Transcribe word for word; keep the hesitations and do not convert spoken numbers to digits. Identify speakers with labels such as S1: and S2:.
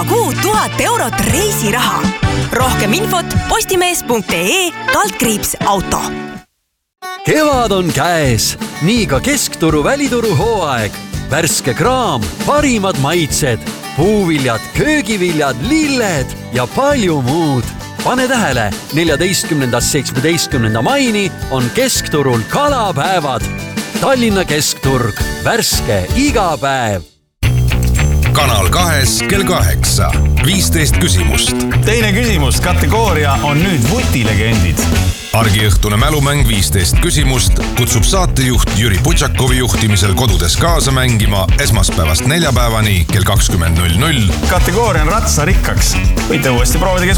S1: kuu tuhat eurot reisiraha. Rohkem infot postimees.ee kaldkriips auto.
S2: Kevad on käes, nii ka Keskturu välituru hooaeg. Värske kraam, parimad maitsed, puuviljad, köögiviljad, lilled ja palju muud. Pane tähele, neljateistkümnendast seitsmeteistkümnenda maini on Keskturul kalapäevad. Tallinna Keskturg, värske iga päev.
S3: Kanal kahes kell kaheksa. viisteist küsimust.
S4: Teine küsimus, kategooria on nüüd vutilegendid.
S3: Argiõhtune mälumäng viisteist küsimust kutsub saatejuht Jüri Putšakovi juhtimisel kodudes kaasa mängima esmaspäevast neljapäevani kell kakskümmend null null.
S4: Kategooria on ratsarikkaks. Võite uuesti proovida